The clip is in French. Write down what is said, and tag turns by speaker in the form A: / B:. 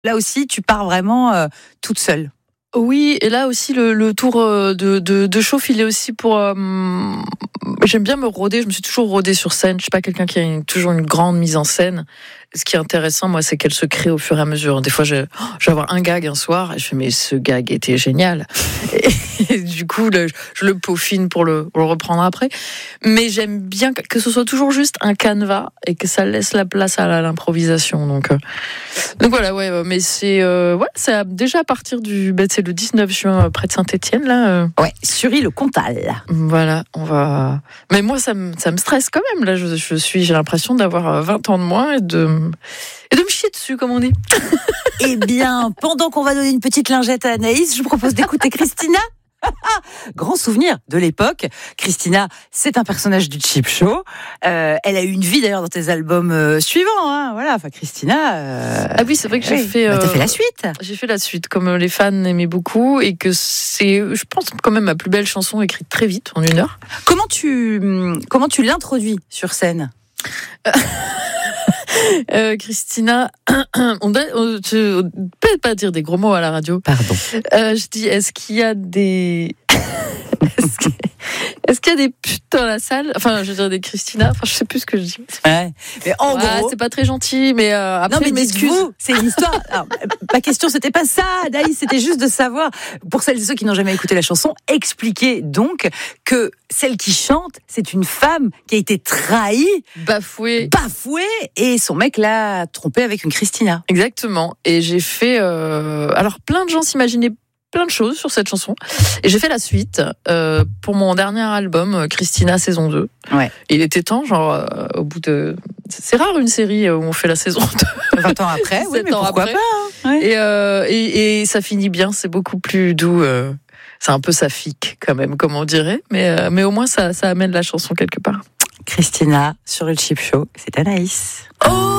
A: Là aussi, tu pars vraiment toute seule.
B: Oui, et là aussi le tour de chauffe, il est aussi pour. J'aime bien me rôder. Je me suis toujours rodée sur scène. Je suis pas quelqu'un qui a toujours une grande mise en scène. Ce qui est intéressant, moi, c'est qu'elle se crée au fur et à mesure. Des fois, je vais avoir un gag un soir et je fais mais ce gag était génial. Et du coup, je le peaufine pour le reprendre après. Mais j'aime bien que ce soit toujours juste un canevas et que ça laisse la place à l'improvisation. Donc voilà, ouais. Mais c'est déjà à partir c'est le 19 juin près de Saint-Étienne là.
A: Ouais, Sury-le-Comtal.
B: Voilà, on va. Mais moi, ça me stresse quand même. Là, j'ai l'impression d'avoir 20 ans de moins et de me chier dessus, comme on dit.
A: Eh bien, pendant qu'on va donner une petite lingette à Anaïs, je vous propose d'écouter Christina. Grand souvenir de l'époque. Christina, c'est un personnage du Cheap Show. Elle a eu une vie d'ailleurs dans tes albums suivants. Hein. Voilà, enfin Christina.
B: Ah oui, c'est vrai que j'ai fait.
A: T'as fait la suite.
B: J'ai fait la suite, comme les fans aimaient beaucoup, et que c'est, je pense, quand même ma plus belle chanson écrite très vite, en 1 heure.
A: Comment tu l'introduis sur scène?
B: Christina, on peut pas dire des gros mots à la radio.
A: Pardon.
B: Je dis, est-ce qu'il y a des putes dans la salle? Enfin, je veux dire des Christina. Enfin, je sais plus ce que je dis.
A: Ouais. Mais en gros,
B: c'est pas très gentil. Mais après,
A: non, mais
B: m'excuse.
A: C'est une histoire. Alors, ma question, c'était pas ça, Anaïs. C'était juste de savoir, pour celles et ceux qui n'ont jamais écouté la chanson, expliquer donc que celle qui chante, c'est une femme qui a été trahie, bafouée, et son mec l'a trompée avec une Christina.
B: Exactement. Et j'ai fait. Alors, plein de gens s'imaginaient plein de choses sur cette chanson. Et j'ai fait la suite pour mon dernier album, Christina saison 2.
A: Ouais.
B: Il était temps, genre, au bout de... C'est rare une série où on fait la saison 2.
A: 20 ans après, oui, mais pourquoi pas. Hein. Ouais.
B: Et ça finit bien, c'est beaucoup plus doux. C'est un peu saphique, quand même, comme on dirait. Mais au moins, ça amène la chanson quelque part.
A: Christina, sur le Cheap Show, c'est Anaïs.
B: Oh!